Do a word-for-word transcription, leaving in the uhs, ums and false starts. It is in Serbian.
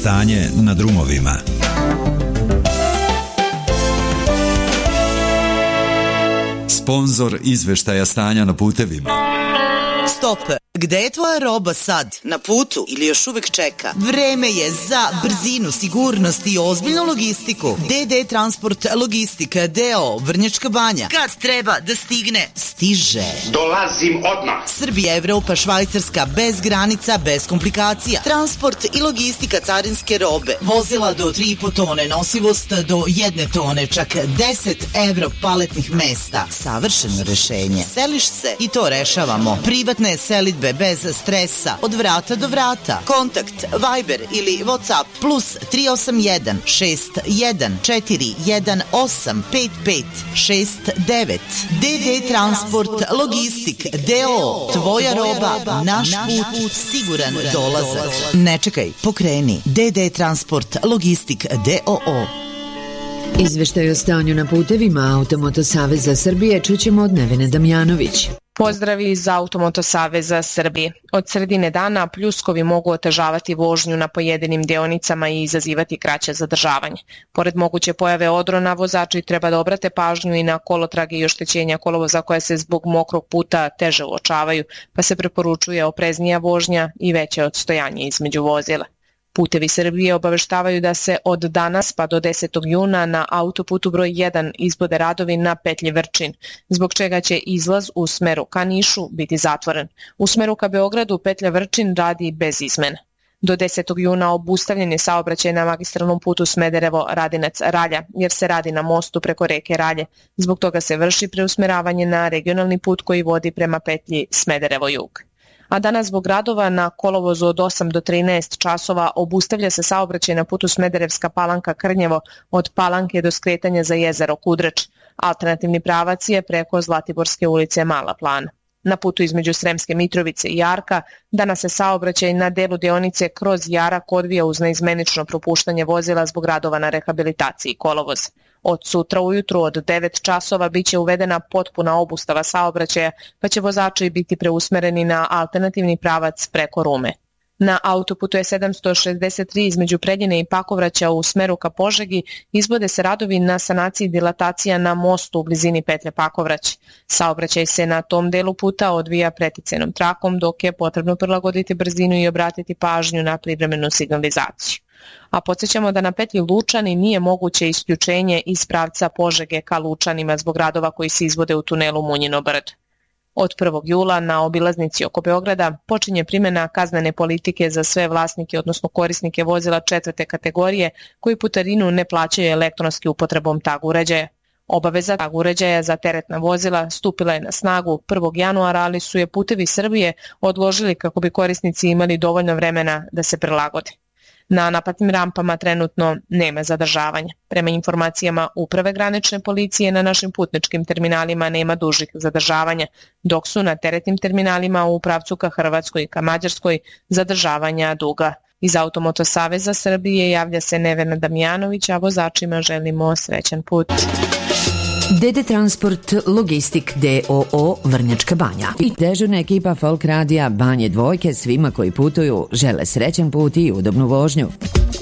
Stanje na drumovima. Sponzor izveštaja stanja na putevima. Stop! Gde je tvoja roba sad? Na putu ili još uvek čeka? Vreme je za brzinu, sigurnost i ozbiljnu logistiku. D D Transport Logistika D O Vrnjačka Banja. Kad treba da stigne, stiže. Dolazim odmah. Srbija, Evropa, Švajcarska, bez granica, bez komplikacija. Transport i logistika carinske robe. Vozila do tri i po tone, nosivost do jedne tone, čak deset evro paletnih mesta. Savršeno rešenje. Seliš se i to rešavamo. Privatne selidbe bez stresa, od vrata do vrata. Kontakt Viber ili WhatsApp plus tri osam jedan šest jedan četiri jedan osam pet pet šest devet. D D Transport Logistik D O. Tvoja roba, naš put, siguran dolazak. Ne čekaj, pokreni. D D Transport Logistik D O O. Izveštaj o stanju na putevima Automoto Saveza Srbije čućemo od Nevene Damjanović. Pozdravi iz Automoto Saveza Srbije. Od sredine dana pljuskovi mogu otežavati vožnju na pojedinim deonicama i izazivati kraće zadržavanje. Pored moguće pojave odrona, vozači treba da obrate pažnju i na kolotrage i oštećenja kolovoza koje se zbog mokrog puta teže uočavaju, pa se preporučuje opreznija vožnja i veće odstojanje između vozila. Putevi Srbije obaveštavaju da se od danas pa do desetog juna na autoputu broj jedan izvode radovi na petlji Vrčin, zbog čega će izlaz u smeru ka Nišu biti zatvoren. U smeru ka Beogradu petlja Vrčin radi bez izmena. Do desetog juna obustavljen je saobraćaj na magistralnom putu Smederevo-Radinac-Ralja, jer se radi na mostu preko reke Ralje. Zbog toga se vrši preusmeravanje na regionalni put koji vodi prema petlji Smederevo-Jug. A danas zbog radova na kolovozu od osam do trinaest časova obustavlja se saobraćaj na putu Smederevska Palanka-Krnjevo od Palanke do skretanja za jezero Kudrač. Alternativni pravac je preko Zlatiborske ulice Mala Plana. Na putu između Sremske Mitrovice i Jarka danas se saobraćaj na delu deonice kroz Jarak odvija uz neizmenično propuštanje vozila zbog radova na rehabilitaciji kolovoza. Od sutra ujutru od devet časova biće uvedena potpuna obustava saobraćaja, pa će vozači biti preusmereni na alternativni pravac preko Rume. Na autoputu je sedamsto šezdeset tri između Preljine i Pakovraća u smeru ka Požegi izvode se radovi na sanaciji dilatacija na mostu u blizini petlje Pakovrać. Saobraćaj se na tom delu puta odvija preticajnom trakom, dok je potrebno prilagoditi brzinu i obratiti pažnju na privremenu signalizaciju. A podsjećamo da na petlji Lučani nije moguće isključenje iz pravca Požege ka Lučanima zbog radova koji se izvode u tunelu Munjino brdo. Od prvog jula na obilaznici oko Beograda počinje primjena kaznene politike za sve vlasnike, odnosno korisnike vozila četvrte kategorije koji putarinu ne plaćaju elektronski upotrebom tag uređaja. Obaveza tag uređaja za teretna vozila stupila je na snagu prvog januara, ali su je Putevi Srbije odložili kako bi korisnici imali dovoljno vremena da se prilagode. Na naplatnim rampama trenutno nema zadržavanja. Prema informacijama Uprave granične policije na našim putničkim terminalima nema dužih zadržavanja, dok su na teretnim terminalima u pravcu ka Hrvatskoj i ka Mađarskoj zadržavanja duga. Iz Automoto Saveza Srbije javlja se Nevena Damjanović, a vozačima želimo srećan put. D D Transport Logistik D O O Vrnjačka Banja i dežurna ekipa Folk Radija Banje Dvojke svima koji putuju žele srećan put i udobnu vožnju.